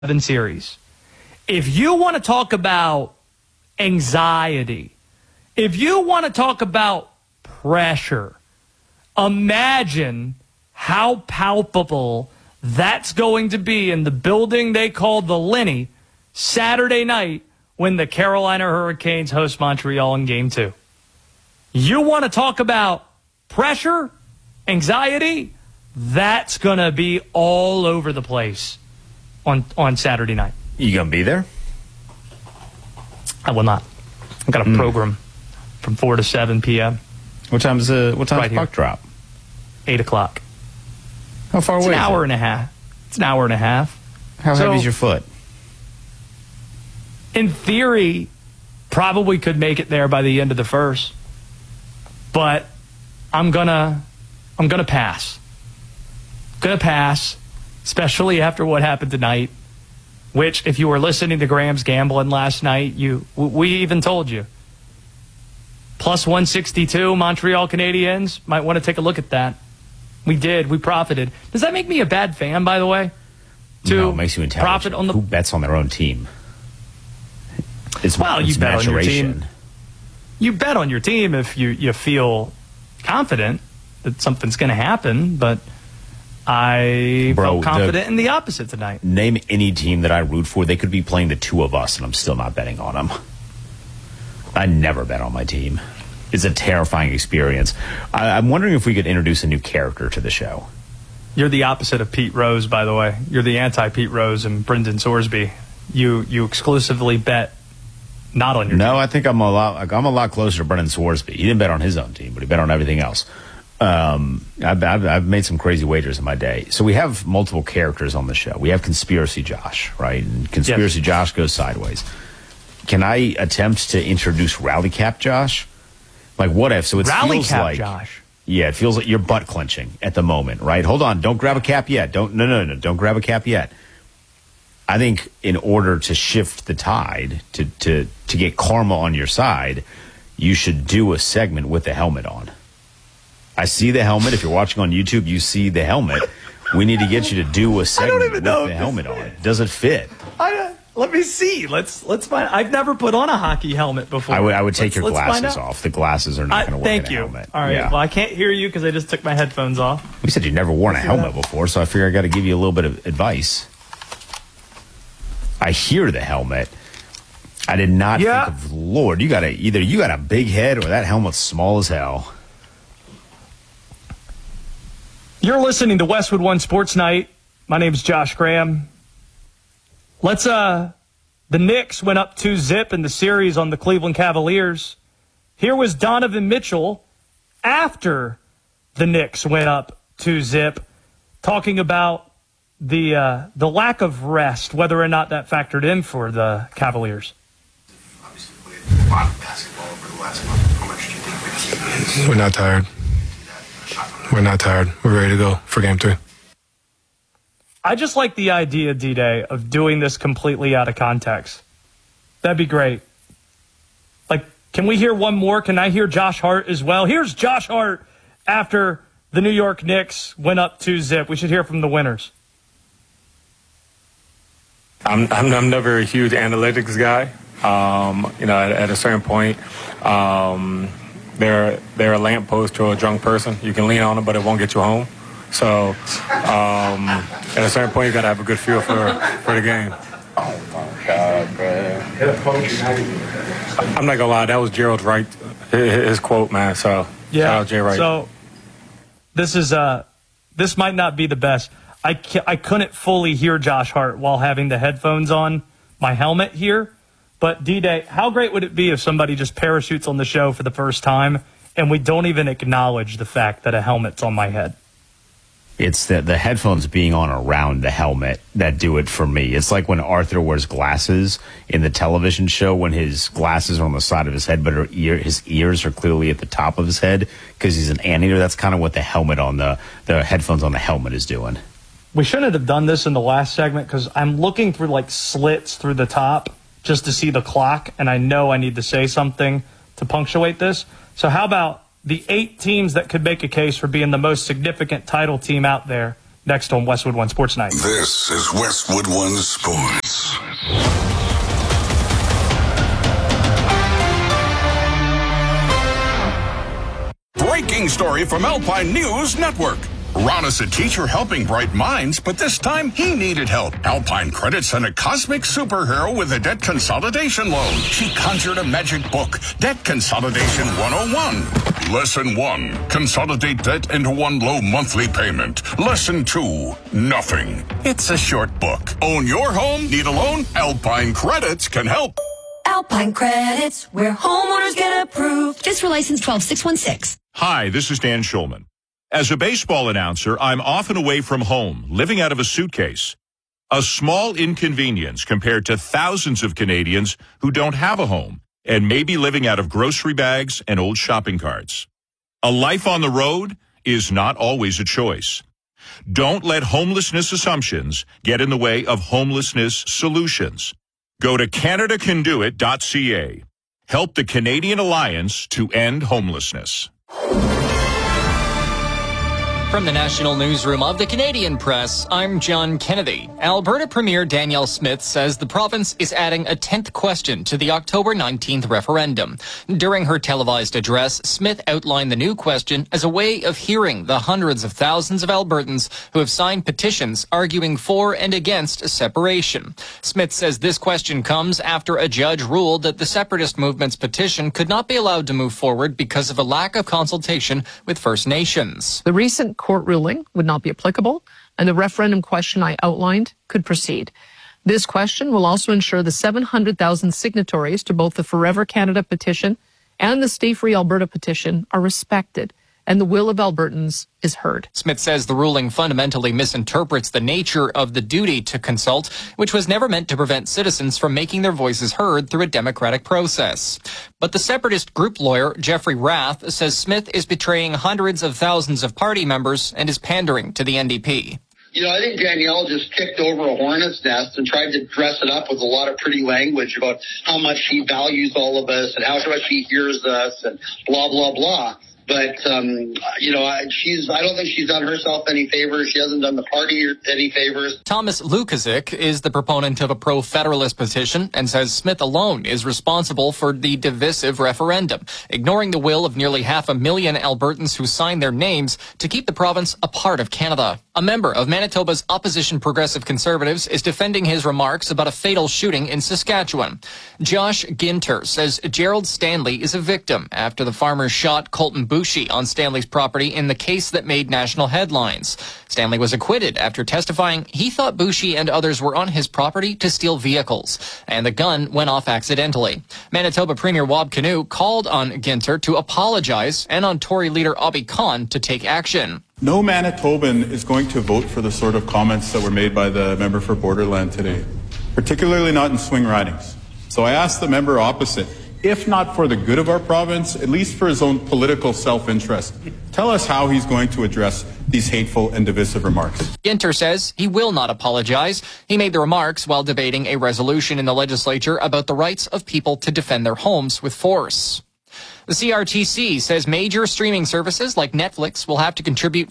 series. If you want to talk about anxiety, if you want to talk about pressure, imagine how palpable that's going to be in the building they call the Lenny Saturday night when the Carolina Hurricanes host Montreal in Game 2. You want to talk about pressure, anxiety, that's going to be all over the place on Saturday night. You going to be there? I will not. I've got a program from 4 to 7 p.m. What time's the Right puck here. drop? 8 o'clock. How far It's away an is hour it? and a half. It's an hour and a half. How So- heavy is your foot? In theory, probably could make it there by the end of the first. But I'm gonna pass. Gonna pass, especially after what happened tonight. Which, if you were listening to Graham's Gambling last night, we even told you. Plus 162, Montreal Canadiens. Might want to take a look at that. We did. We profited. Does that make me a bad fan, by the way? No, it makes you profit intelligent. on the. Who bets on their own team? It's You bet on your maturation. team. You bet on your team if you feel confident that something's going to happen, but I felt confident in the opposite tonight. Name any team that I root for. They could be playing the two of us, and I'm still not betting on them. I never bet on my team. It's a terrifying experience. I'm wondering if we could introduce a new character to the show. You're the opposite of Pete Rose, by the way. You're the anti-Pete Rose and Brendan Sorsby. You exclusively bet not on your team. No, I think I'm a lot closer to Brendan Sorsby. He didn't bet on his own team, but he bet on everything else. I've made some crazy wagers in my day. So we have multiple characters on the show. We have Conspiracy Josh, right? And Conspiracy Josh goes sideways. Can I attempt to introduce Rally Cap Josh? Like, what if? So it Rally feels Cap like, Josh. Yeah, it feels like you're butt clenching at the moment, right? Hold on, don't grab a cap yet. No, don't grab a cap yet. I think in order to shift the tide, to get karma on your side, you should do a segment with the helmet on. I see the helmet. If you're watching on YouTube, you see the helmet. We need to get you to do a segment with the helmet on. Does it fit? Let me see. Let's find. I've never put on a hockey helmet before. I would take your Let's find glasses out. off. The glasses are not going to work Thank in a you. helmet. All right. Yeah. Well, I can't hear you because I just took my headphones off. We said you've never worn a helmet before, so I figure I got to give you a little bit of advice. I hear the helmet. I did not think of, Lord, either you got a big head or that helmet's small as hell. You're listening to Westwood One Sports Night. My name's Josh Graham. The Knicks went up 2-0 in the series on the Cleveland Cavaliers. Here was Donovan Mitchell after the Knicks went up 2-0, talking about the lack of rest, whether or not that factored in for the Cavaliers. Obviously played a lot of basketball over the last month. How much do you think the team is? We're not tired. We're not tired. We're ready to go for Game 3. I just like the idea, D-Day, of doing this completely out of context. That'd be great. Like, can we hear one more? Can I hear Josh Hart as well? Here's Josh Hart after the New York Knicks went up 2-0. We should hear from the winners. I'm never a huge analytics guy. At a certain point, they're a lamppost to a drunk person. You can lean on them, but it won't get you home. So at a certain point, you got to have a good feel for the game. Oh, my God, man. I'm not going to lie. That was Gerald Wright, his quote, man. So, shout out Jay Wright. So this might not be the best. I couldn't fully hear Josh Hart while having the headphones on my helmet here. But, D-Day, how great would it be if somebody just parachutes on the show for the first time and we don't even acknowledge the fact that a helmet's on my head? It's the headphones being on around the helmet that do it for me. It's like when Arthur wears glasses in the television show when his glasses are on the side of his head, but his ears are clearly at the top of his head because he's an anteater. That's kind of what the helmet on the headphones on the helmet is doing. We shouldn't have done this in the last segment because I'm looking through like slits through the top just to see the clock, and I know I need to say something to punctuate this. So how about the 8 teams that could make a case for being the most significant title team out there? next on Westwood One Sports Night. This is Westwood One Sports. Breaking story from Alpine News Network. Ron is a teacher helping bright minds, but this time he needed help. Alpine Credit sent a cosmic superhero with a debt consolidation loan. She conjured a magic book, Debt Consolidation 101. Lesson 1, consolidate debt into one low monthly payment. Lesson 2, nothing. It's a short book. Own your home? Need a loan? Alpine Credits can help. Alpine Credits, where homeowners get approved. Just for license 12616. Hi, this is Dan Schulman. As a baseball announcer, I'm often away from home, living out of a suitcase. A small inconvenience compared to thousands of Canadians who don't have a home and may be living out of grocery bags and old shopping carts. A life on the road is not always a choice. Don't let homelessness assumptions get in the way of homelessness solutions. Go to CanadaCanDoIt.ca. Help the Canadian Alliance to end homelessness. From the National Newsroom of the Canadian Press, I'm John Kennedy. Alberta Premier Danielle Smith says the province is adding a 10th question to the October 19th referendum. During her televised address, Smith outlined the new question as a way of hearing the hundreds of thousands of Albertans who have signed petitions arguing for and against separation. Smith says this question comes after a judge ruled that the separatist movement's petition could not be allowed to move forward because of a lack of consultation with First Nations. The recent court ruling would not be applicable, and the referendum question I outlined could proceed. This question will also ensure the 700,000 signatories to both the Forever Canada petition and the Stay Free Alberta petition are respected, and the will of Albertans is heard. Smith says the ruling fundamentally misinterprets the nature of the duty to consult, which was never meant to prevent citizens from making their voices heard through a democratic process. But the separatist group lawyer, Jeffrey Rath, says Smith is betraying hundreds of thousands of party members and is pandering to the NDP. You know, I think Danielle just kicked over a hornet's nest and tried to dress it up with a lot of pretty language about how much she values all of us and how much she hears us and blah, blah, blah. But, you know, I don't think she's done herself any favors. She hasn't done the party any favors. Thomas Lukasik is the proponent of a pro-federalist petition and says Smith alone is responsible for the divisive referendum, ignoring the will of nearly 500,000 Albertans who signed their names to keep the province a part of Canada. A member of Manitoba's opposition Progressive Conservatives is defending his remarks about a fatal shooting in Saskatchewan. Josh Ginter says Gerald Stanley is a victim after the farmer shot Colton Boushie on Stanley's property in the case that made national headlines. Stanley was acquitted after testifying he thought Boushie and others were on his property to steal vehicles, and the gun went off accidentally. Manitoba Premier Wab Kinew called on Ginter to apologize and on Tory leader Abi Khan to take action. No Manitoban is going to vote for the sort of comments that were made by the member for Borderland today, particularly not in swing ridings. So I asked the member opposite, if not for the good of our province, at least for his own political self-interest, tell us how he's going to address these hateful and divisive remarks. Ginter says he will not apologize. He made the remarks while debating a resolution in the legislature about the rights of people to defend their homes with force. The CRTC says major streaming services like Netflix will have to contribute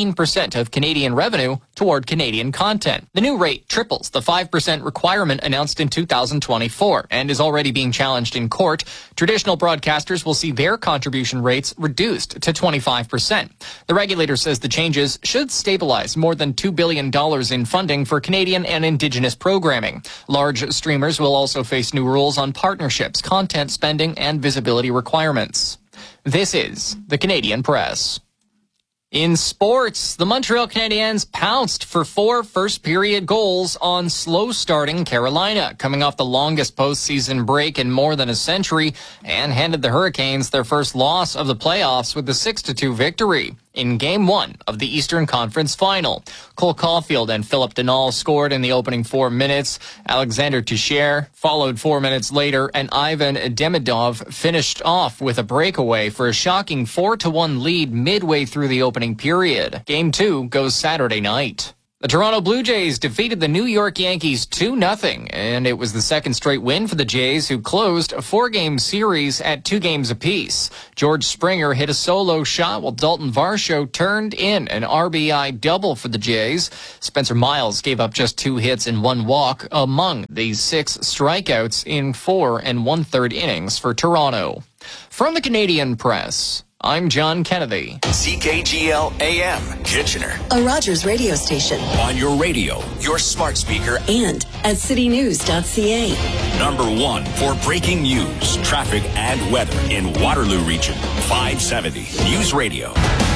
15% of Canadian revenue toward Canadian content. The new rate triples the 5% requirement announced in 2024 and is already being challenged in court. Traditional broadcasters will see their contribution rates reduced to 25%. The regulator says the changes should stabilize more than $2 billion in funding for Canadian and Indigenous programming. Large streamers will also face new rules on partnerships, content spending, and visibility requirements. This is the Canadian Press. In sports, the Montreal Canadiens pounced for 4 first-period goals on slow-starting Carolina, coming off the longest postseason break in more than a century, and handed the Hurricanes their first loss of the playoffs with a 6-2 victory in Game 1 of the Eastern Conference Final. Cole Caulfield and Philip Denault scored in the opening 4 minutes. Alexander Teixeira followed 4 minutes later, and Ivan Demidov finished off with a breakaway for a shocking 4-1 lead midway through the opening period. Game 2 goes Saturday night. The Toronto Blue Jays defeated the New York Yankees 2-0, and it was the second straight win for the Jays, who closed a 4-game series at 2 games apiece. George Springer hit a solo shot, while Dalton Varsho turned in an RBI double for the Jays. Spencer Miles gave up just 2 hits and 1 walk among these 6 strikeouts in 4 1/3 innings for Toronto. From the Canadian Press, I'm John Kennedy. CKGL AM, Kitchener. A Rogers radio station. On your radio, your smart speaker, and at citynews.ca. #1 for breaking news, traffic, and weather in Waterloo Region. 570 News Radio.